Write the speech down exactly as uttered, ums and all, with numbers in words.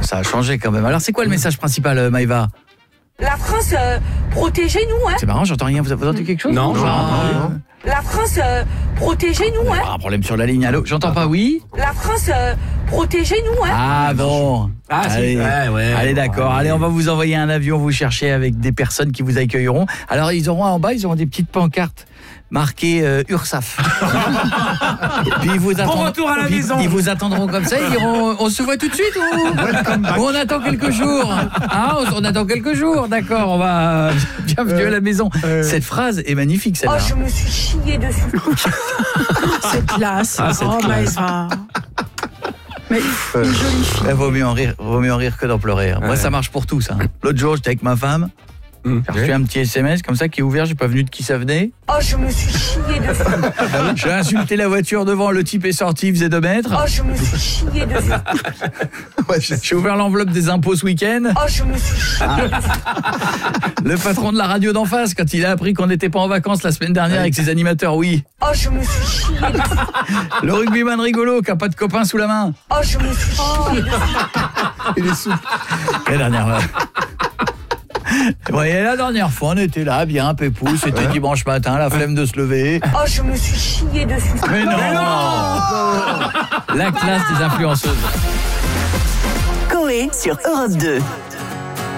ça a changé quand même. Alors c'est quoi le message principal, euh, Maëva ? La France, euh, protégez-nous, hein. C'est marrant, j'entends rien. Vous avez entendu quelque chose ? Non, Genre, non, euh, La France, euh, protégez-nous, hein. Un problème sur la ligne. Allô, j'entends pas, oui ? La France, euh, protégez-nous, hein. Ah bon. Ah, c'est- allez, ouais, ouais. allez d'accord. Ouais. Allez, on va vous envoyer un avion, vous chercher avec des personnes qui vous accueilleront. Alors, ils auront en bas, ils auront des petites pancartes marquées euh, URSAF. Et puis ils vous attendront, retour à la puis maison. Ils vous attendront comme ça, ils diront on se voit tout de suite ou, ou on attend quelques jours. Ah, on, on attend quelques jours, d'accord, on va bienvenue à la maison. Cette phrase est magnifique Oh, celle-là. je me suis chié dessus. C'est classe. Ah, c'est oh, classe. Maëva. Mais une jolie fille. Il vaut mieux en rire, vaut mieux en rire que d'en pleurer. Moi, Ouais. ça marche pour tous. Hein. L'autre jour, j'étais avec ma femme. Mmh. J'ai reçu un petit S M S comme ça qui est ouvert, j'ai pas venu de qui ça venait. Oh, je me suis chié dessus. J'ai insulté la voiture devant, le type est sorti, il faisait deux mètres. Oh, je me suis chié dessus. J'ai ouvert l'enveloppe des impôts ce week-end. Oh, je me suis chié dessus. Le patron de la radio d'en face, quand il a appris qu'on n'était pas en vacances la semaine dernière avec ses animateurs, oui. Oh, je me suis chié dessus. Le rugbyman rigolo qui a pas de copain sous la main. Oh, je me suis chié dessus. Il est souple. La dernière fois. Ouais, la dernière fois, on était là, bien pépou, c'était dimanche matin, la flemme de se lever. Oh, je me suis chié dessus. Mais non, La classe des influenceuses. Coé sur Europe deux.